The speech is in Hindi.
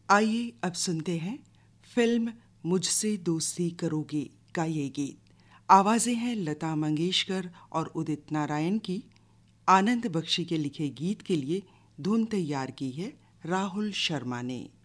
आइए अब सुनते हैं फिल्म मुझसे दोस्ती करोगे का ये गीत। आवाज़ें हैं लता मंगेशकर और उदित नारायण की। आनंद बख्शी के लिखे गीत के लिए धुन तैयार की है राहुल शर्मा ने।